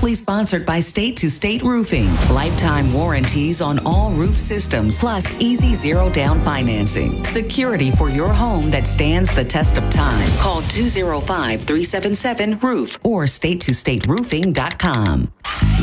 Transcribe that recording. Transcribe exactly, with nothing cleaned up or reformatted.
Proudly sponsored by State to State Roofing. Lifetime warranties on all roof systems, plus easy zero down financing. Security for your home that stands the test of time. Call two oh five, three seven seven, roof or state to state roofing dot com.